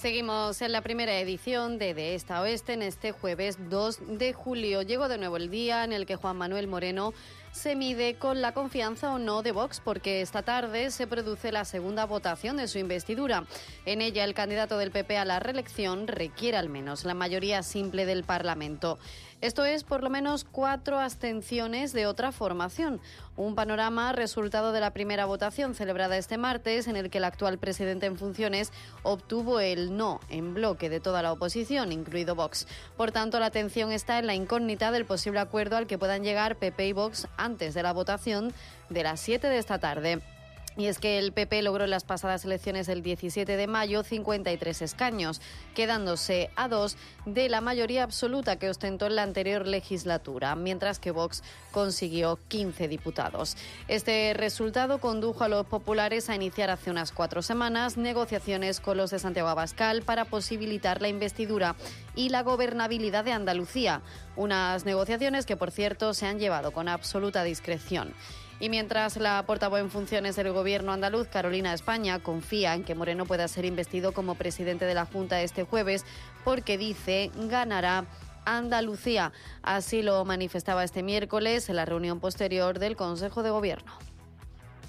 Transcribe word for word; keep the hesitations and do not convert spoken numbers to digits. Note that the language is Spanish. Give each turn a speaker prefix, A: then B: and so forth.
A: Seguimos en la primera edición de De Esta a Oeste en este jueves dos de julio. Llegó de nuevo el día en el que Juan Manuel Moreno se mide con la confianza o no de Vox, porque esta tarde se produce la segunda votación de su investidura. En ella, el candidato del P P a la reelección requiere al menos la mayoría simple del Parlamento. Esto es, por lo menos, cuatro abstenciones de otra formación. Un panorama resultado de la primera votación celebrada este martes, en el que el actual presidente en funciones obtuvo el no en bloque de toda la oposición, incluido Vox. Por tanto, la atención está en la incógnita del posible acuerdo al que puedan llegar P P y Vox antes de la votación de las siete de esta tarde. Y es que el P P logró en las pasadas elecciones del diecisiete de mayo cincuenta y tres escaños, quedándose a dos de la mayoría absoluta que ostentó en la anterior legislatura, mientras que Vox consiguió quince diputados. Este resultado condujo a los populares a iniciar hace unas cuatro semanas negociaciones con los de Santiago Abascal para posibilitar la investidura y la gobernabilidad de Andalucía. Unas negociaciones que, por cierto, se han llevado con absoluta discreción. Y mientras la portavoz en funciones del Gobierno andaluz, Carolina España, confía en que Moreno pueda ser investido como presidente de la Junta este jueves, porque dice ganará Andalucía. Así lo manifestaba este miércoles en la reunión posterior del Consejo de Gobierno.